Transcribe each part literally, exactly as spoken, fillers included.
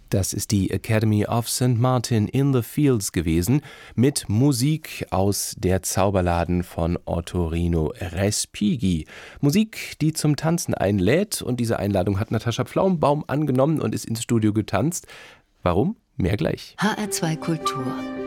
Das ist die Academy of Saint Martin in the Fields gewesen, mit Musik aus Der Zauberladen von Ottorino Respighi. Musik, die zum Tanzen einlädt, und diese Einladung hat Natascha Pflaumenbaum angenommen und ist ins Studio getanzt. Warum? Mehr gleich. H R zwei Kultur.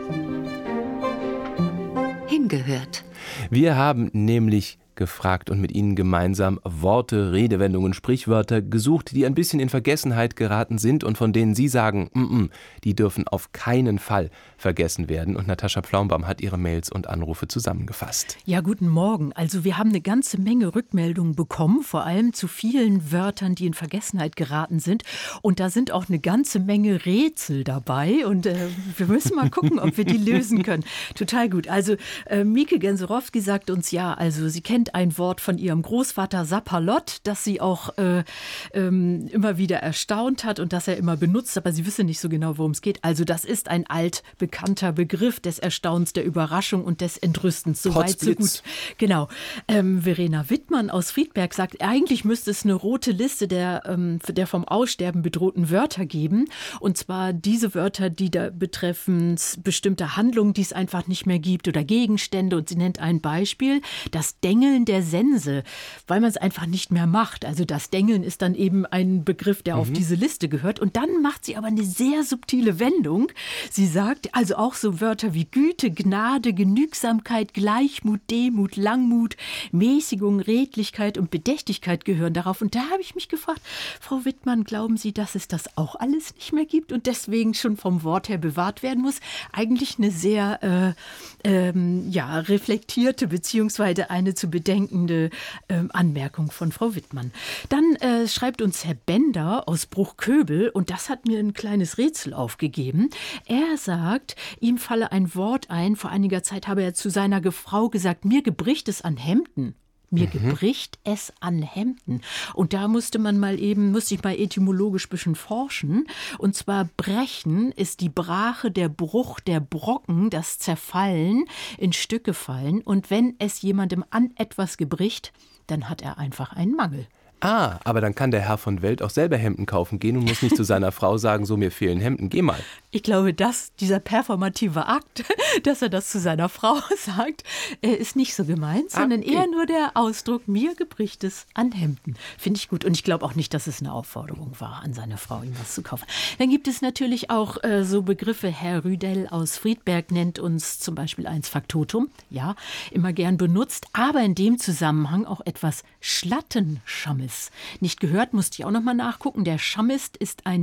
Hingehört. Wir haben nämlich gefragt und mit Ihnen gemeinsam Worte, Redewendungen, Sprichwörter gesucht, die ein bisschen in Vergessenheit geraten sind und von denen Sie sagen, mm -mm, die dürfen auf keinen Fall vergessen werden. Und Natascha Pflaumenbaum hat ihre Mails und Anrufe zusammengefasst. Ja, guten Morgen. Also wir haben eine ganze Menge Rückmeldungen bekommen, vor allem zu vielen Wörtern, die in Vergessenheit geraten sind. Und da sind auch eine ganze Menge Rätsel dabei. Und äh, wir müssen mal gucken, ob wir die lösen können. Total gut. Also äh, Mieke Genserowski sagt uns, ja, also sie kennt ein Wort von ihrem Großvater Sapperlot, das sie auch äh, ähm, immer wieder erstaunt hat und das er immer benutzt, aber sie wisse nicht so genau, worum es geht. Also das ist ein altbekannter Begriff des Erstaunens, der Überraschung und des Entrüstens. So weit, so gut. Genau. Ähm, Verena Wittmann aus Friedberg sagt, eigentlich müsste es eine rote Liste der, ähm, der vom Aussterben bedrohten Wörter geben. Und zwar diese Wörter, die da betreffen bestimmte Handlungen, die es einfach nicht mehr gibt oder Gegenstände. Und sie nennt ein Beispiel, das Dengeln der Sense, weil man es einfach nicht mehr macht. Also das Dengeln ist dann eben ein Begriff, der mhm. auf diese Liste gehört. Und dann macht sie aber eine sehr subtile Wendung. Sie sagt, also auch so Wörter wie Güte, Gnade, Genügsamkeit, Gleichmut, Demut, Langmut, Mäßigung, Redlichkeit und Bedächtigkeit gehören darauf. Und da habe ich mich gefragt, Frau Wittmann, glauben Sie, dass es das auch alles nicht mehr gibt und deswegen schon vom Wort her bewahrt werden muss? Eigentlich eine sehr äh, ähm, ja, reflektierte beziehungsweise eine zu bedenkende äh, Anmerkung von Frau Wittmann. Dann äh, schreibt uns Herr Bender aus Bruchköbel, und das hat mir ein kleines Rätsel aufgegeben. Er sagt, ihm falle ein Wort ein, vor einiger Zeit habe er zu seiner Frau gesagt, mir gebricht es an Hemden. Mir mhm. gebricht es an Hemden. Und da musste man mal eben, musste ich mal etymologisch ein bisschen forschen. Und zwar brechen ist die Brache, der Bruch, der Brocken, das Zerfallen, in Stücke fallen. Und wenn es jemandem an etwas gebricht, dann hat er einfach einen Mangel. Ah, aber dann kann der Herr von Welt auch selber Hemden kaufen gehen und muss nicht zu seiner Frau sagen, so, mir fehlen Hemden, geh mal. Ich glaube, dass dieser performative Akt, dass er das zu seiner Frau sagt, ist nicht so gemeint, sondern okay. eher nur der Ausdruck, mir gebricht es an Hemden. Finde ich gut. Und ich glaube auch nicht, dass es eine Aufforderung war, an seine Frau ihm was zu kaufen. Dann gibt es natürlich auch äh, so Begriffe. Herr Rüdell aus Friedberg nennt uns zum Beispiel eins Faktotum. Ja, immer gern benutzt, aber in dem Zusammenhang auch etwas Schlattenschammes. Nicht gehört, musste ich auch noch mal nachgucken. Der Schamist ist ein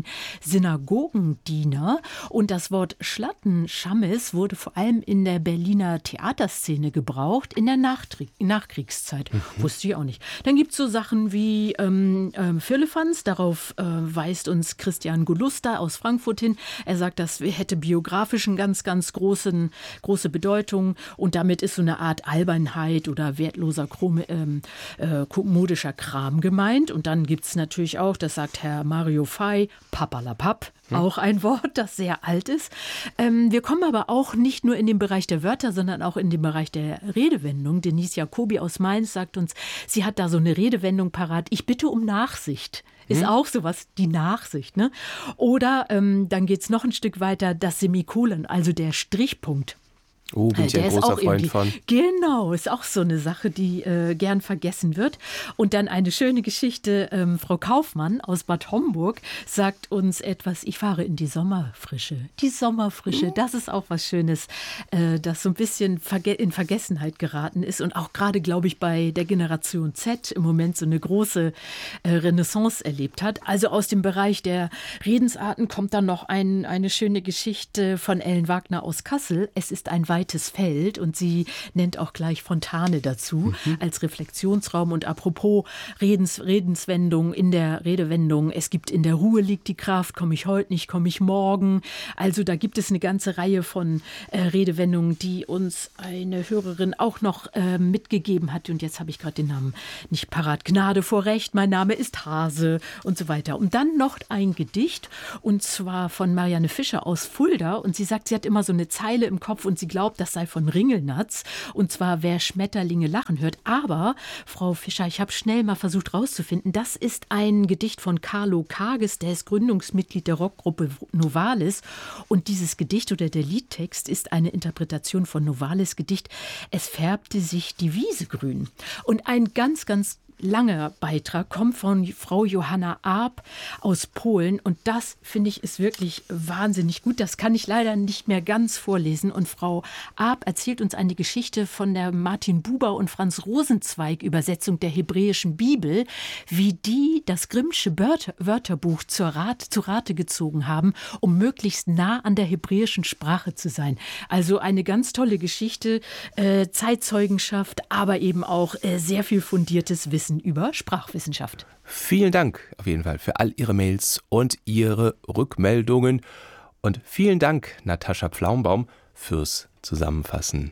Synagogendiener und das Wort Schlattenschammis wurde vor allem in der Berliner Theaterszene gebraucht in der Nachtrie- Nachkriegszeit. Mhm. Wusste ich auch nicht. Dann gibt es so Sachen wie ähm, ähm, Firlefanz, darauf äh, weist uns Christian Guluster aus Frankfurt hin. Er sagt, das hätte biografisch eine ganz, ganz großen, große Bedeutung und damit ist so eine Art Albernheit oder wertloser, chrom- ähm, äh, modischer Kram gemeint. Und dann gibt es natürlich auch, das sagt Herr Mario Fey, Papalapap, hm. auch ein Wort, das sehr alt ist. Ähm, wir kommen aber auch nicht nur in den Bereich der Wörter, sondern auch in den Bereich der Redewendung. Denise Jacobi aus Mainz sagt uns, sie hat da so eine Redewendung parat, ich bitte um Nachsicht. Ist hm. auch sowas, die Nachsicht. Ne? Oder ähm, dann geht es noch ein Stück weiter, das Semikolon, also der Strichpunkt. Oh, bin ich der ein großer Freund von. Genau, ist auch so eine Sache, die äh, gern vergessen wird. Und dann eine schöne Geschichte, ähm, Frau Kaufmann aus Bad Homburg sagt uns etwas, ich fahre in die Sommerfrische. Die Sommerfrische, das ist auch was Schönes, äh, das so ein bisschen verge- in Vergessenheit geraten ist und auch gerade, glaube ich, bei der Generation Z im Moment so eine große äh, Renaissance erlebt hat. Also aus dem Bereich der Redensarten kommt dann noch ein, eine schöne Geschichte von Ellen Wagner aus Kassel. Es ist ein weites Feld und sie nennt auch gleich Fontane dazu mhm. als Reflexionsraum. Und apropos Redens, Redenswendung in der Redewendung, es gibt in der Ruhe liegt die Kraft, komme ich heute nicht, komme ich morgen. Also da gibt es eine ganze Reihe von äh, Redewendungen, die uns eine Hörerin auch noch äh, mitgegeben hat. Und jetzt habe ich gerade den Namen nicht parat. Gnade vor Recht, mein Name ist Hase und so weiter. Und dann noch ein Gedicht und zwar von Marianne Fischer aus Fulda. Und sie sagt, sie hat immer so eine Zeile im Kopf und sie glaubt, glaubt, das sei von Ringelnatz, und zwar wer Schmetterlinge lachen hört. Aber, Frau Fischer, ich habe schnell mal versucht rauszufinden, das ist ein Gedicht von Carlo Kages, der ist Gründungsmitglied der Rockgruppe Novalis. Und dieses Gedicht oder der Liedtext ist eine Interpretation von Novalis Gedicht Es färbte sich die Wiese grün. Und ein ganz, ganz langer Beitrag kommt von Frau Johanna Arp aus Polen und das, finde ich, ist wirklich wahnsinnig gut. Das kann ich leider nicht mehr ganz vorlesen und Frau Arp erzählt uns eine Geschichte von der Martin Buber und Franz Rosenzweig Übersetzung der hebräischen Bibel, wie die das Grimmsche Wörter- Wörterbuch zur Rat, zu Rate gezogen haben, um möglichst nah an der hebräischen Sprache zu sein. Also eine ganz tolle Geschichte, äh, Zeitzeugenschaft, aber eben auch äh, sehr viel fundiertes Wissen über Sprachwissenschaft. Vielen Dank auf jeden Fall für all Ihre Mails und Ihre Rückmeldungen. Und vielen Dank, Natascha Pflaumbaum, fürs Zusammenfassen.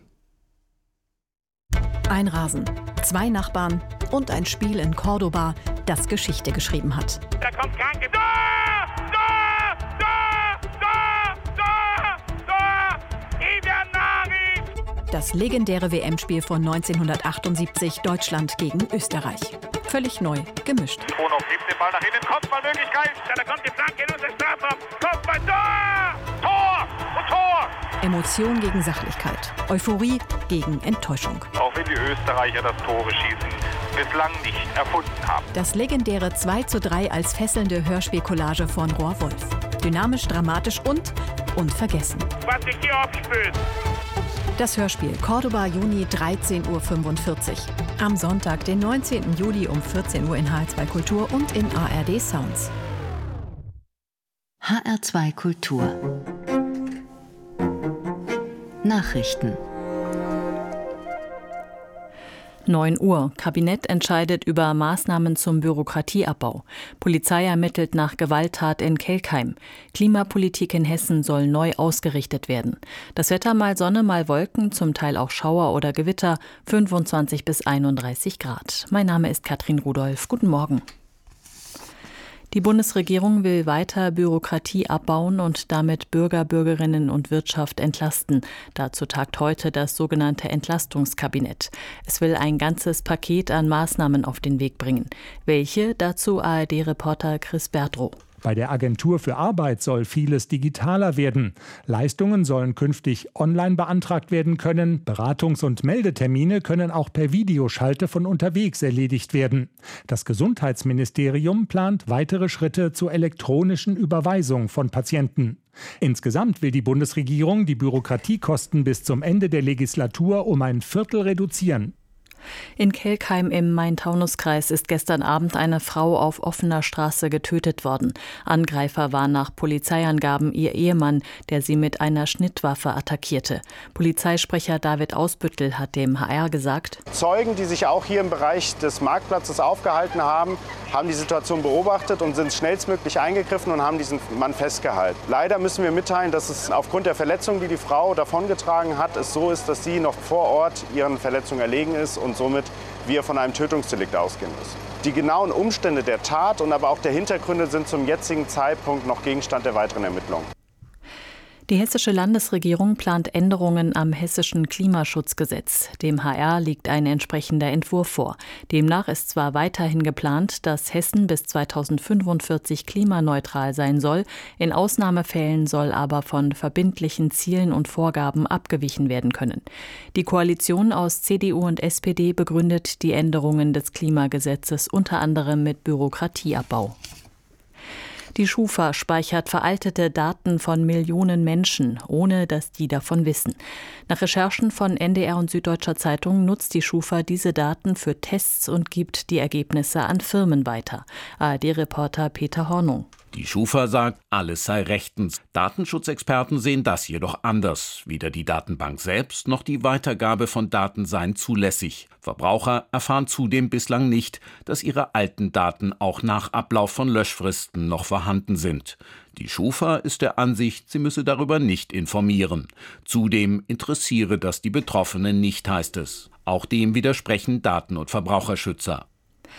Ein Rasen, zwei Nachbarn und ein Spiel in Cordoba, das Geschichte geschrieben hat. Da kommt Kranke. Da! Da! Da! Da! Da! Da! Ivianari! Das legendäre W M-Spiel von neunzehnhundertachtundsiebzig, Deutschland gegen Österreich. Völlig neu, gemischt. Ono gibt den Ball nach innen, Kopfballmöglichkeit. Da kommt die Flanke in unser Strafraum. Kopfball, da! Tor! Und Tor! Emotion gegen Sachlichkeit, Euphorie gegen Enttäuschung. Auch wenn die Österreicher das Tore schießen bislang nicht erfunden haben. Das legendäre zwei zu drei als fesselnde Hörspielcollage von Roar Wolf. Dynamisch, dramatisch und unvergessen. Was sich hier aufspült. Das Hörspiel Cordoba, Juni, dreizehn Uhr fünfundvierzig. Am Sonntag, den neunzehnten Juli um vierzehn Uhr in H R zwei Kultur und in A R D Sounds. H R zwei Kultur Nachrichten. neun Uhr. Kabinett entscheidet über Maßnahmen zum Bürokratieabbau. Polizei ermittelt nach Gewalttat in Kelkheim. Klimapolitik in Hessen soll neu ausgerichtet werden. Das Wetter mal Sonne, mal Wolken, zum Teil auch Schauer oder Gewitter, fünfundzwanzig bis einunddreißig Grad. Mein Name ist Katrin Rudolph. Guten Morgen. Die Bundesregierung will weiter Bürokratie abbauen und damit Bürger, Bürgerinnen und Wirtschaft entlasten. Dazu tagt heute das sogenannte Entlastungskabinett. Es will ein ganzes Paket an Maßnahmen auf den Weg bringen. Welche? Dazu A R D-Reporter Chris Berdrow. Bei der Agentur für Arbeit soll vieles digitaler werden. Leistungen sollen künftig online beantragt werden können. Beratungs- und Meldetermine können auch per Videoschalte von unterwegs erledigt werden. Das Gesundheitsministerium plant weitere Schritte zur elektronischen Überweisung von Patienten. Insgesamt will die Bundesregierung die Bürokratiekosten bis zum Ende der Legislatur um ein Viertel reduzieren. In Kelkheim im Main-Taunus-Kreis ist gestern Abend eine Frau auf offener Straße getötet worden. Angreifer war nach Polizeiangaben ihr Ehemann, der sie mit einer Schnittwaffe attackierte. Polizeisprecher David Ausbüttel hat dem H R gesagt: Zeugen, die sich auch hier im Bereich des Marktplatzes aufgehalten haben, haben die Situation beobachtet und sind schnellstmöglich eingegriffen und haben diesen Mann festgehalten. Leider müssen wir mitteilen, dass es aufgrund der Verletzung, die die Frau davongetragen hat, es so ist, dass sie noch vor Ort ihren Verletzungen erlegen ist und somit wir von einem Tötungsdelikt ausgehen müssen. Die genauen Umstände der Tat und aber auch der Hintergründe sind zum jetzigen Zeitpunkt noch Gegenstand der weiteren Ermittlungen. Die hessische Landesregierung plant Änderungen am hessischen Klimaschutzgesetz. Dem H R liegt ein entsprechender Entwurf vor. Demnach ist zwar weiterhin geplant, dass Hessen bis zweitausendfünfundvierzig klimaneutral sein soll. In Ausnahmefällen soll aber von verbindlichen Zielen und Vorgaben abgewichen werden können. Die Koalition aus C D U und S P D begründet die Änderungen des Klimagesetzes unter anderem mit Bürokratieabbau. Die Schufa speichert veraltete Daten von Millionen Menschen, ohne dass die davon wissen. Nach Recherchen von N D R und Süddeutscher Zeitung nutzt die Schufa diese Daten für Tests und gibt die Ergebnisse an Firmen weiter. A R D-Reporter Peter Hornung. Die Schufa sagt, alles sei rechtens. Datenschutzexperten sehen das jedoch anders. Weder die Datenbank selbst noch die Weitergabe von Daten seien zulässig. Verbraucher erfahren zudem bislang nicht, dass ihre alten Daten auch nach Ablauf von Löschfristen noch vorhanden sind. Die Schufa ist der Ansicht, sie müsse darüber nicht informieren. Zudem interessiere das die Betroffenen nicht, heißt es. Auch dem widersprechen Daten- und Verbraucherschützer.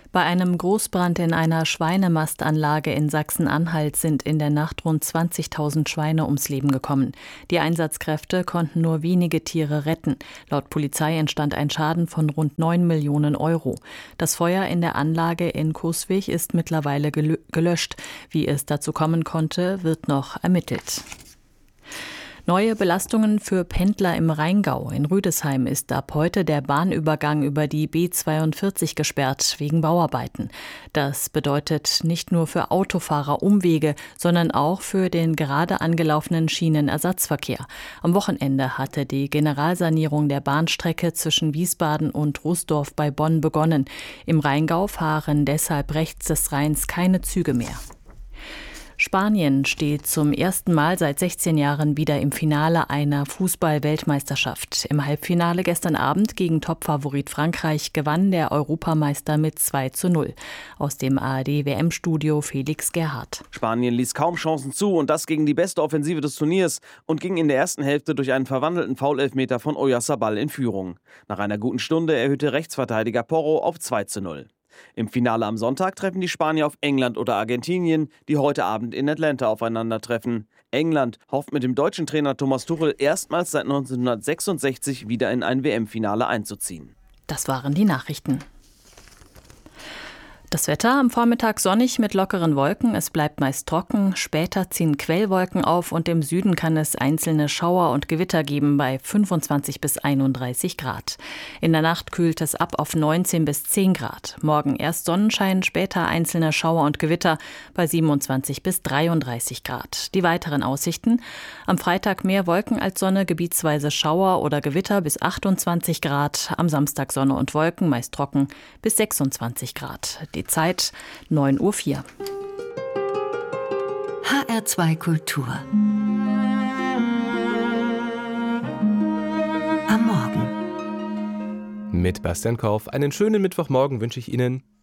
Bei einem Großbrand in einer Schweinemastanlage in Sachsen-Anhalt sind in der Nacht rund zwanzigtausend Schweine ums Leben gekommen. Die Einsatzkräfte konnten nur wenige Tiere retten. Laut Polizei entstand ein Schaden von rund neun Millionen Euro. Das Feuer in der Anlage in Coswig ist mittlerweile gelöscht. Wie es dazu kommen konnte, wird noch ermittelt. Neue Belastungen für Pendler im Rheingau. In Rüdesheim ist ab heute der Bahnübergang über die B zweiundvierzig gesperrt wegen Bauarbeiten. Das bedeutet nicht nur für Autofahrer Umwege, sondern auch für den gerade angelaufenen Schienenersatzverkehr. Am Wochenende hatte die Generalsanierung der Bahnstrecke zwischen Wiesbaden und Rußdorf bei Bonn begonnen. Im Rheingau fahren deshalb rechts des Rheins keine Züge mehr. Spanien steht zum ersten Mal seit sechzehn Jahren wieder im Finale einer Fußball-Weltmeisterschaft. Im Halbfinale gestern Abend gegen Topfavorit Frankreich gewann der Europameister mit zwei zu null. Aus dem A R D-W M-Studio Felix Gerhardt. Spanien ließ kaum Chancen zu und das gegen die beste Offensive des Turniers und ging in der ersten Hälfte durch einen verwandelten Foulelfmeter von Oyarzabal in Führung. Nach einer guten Stunde erhöhte Rechtsverteidiger Porro auf zwei zu null. Im Finale am Sonntag treffen die Spanier auf England oder Argentinien, die heute Abend in Atlanta aufeinandertreffen. England hofft mit dem deutschen Trainer Thomas Tuchel erstmals seit neunzehnhundertsechsundsechzig wieder in ein W M-Finale einzuziehen. Das waren die Nachrichten. Das Wetter am Vormittag sonnig mit lockeren Wolken. Es bleibt meist trocken. Später ziehen Quellwolken auf und im Süden kann es einzelne Schauer und Gewitter geben bei fünfundzwanzig bis einunddreißig Grad. In der Nacht kühlt es ab auf neunzehn bis zehn Grad. Morgen erst Sonnenschein, später einzelne Schauer und Gewitter bei siebenundzwanzig bis dreiunddreißig Grad. Die weiteren Aussichten: Am Freitag mehr Wolken als Sonne, gebietsweise Schauer oder Gewitter bis achtundzwanzig Grad. Am Samstag Sonne und Wolken, meist trocken bis sechsundzwanzig Grad. Die Zeit neun Uhr vier. H R zwei Kultur. Am Morgen. Mit Bastian Korf einen schönen Mittwochmorgen wünsche ich Ihnen.